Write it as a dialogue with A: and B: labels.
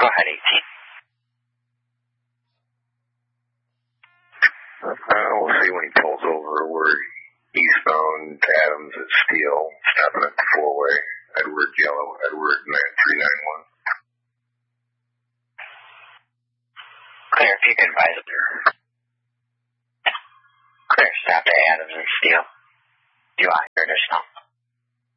A: Go ahead, 18.
B: We'll see when he pulls over. We're eastbound to Adams at Steel, stopping at the four-way. Edward, yellow, Edward, 9391.
A: Clear, if you can advise it. Clear, stop at Adams and Steel. Do you want your additional?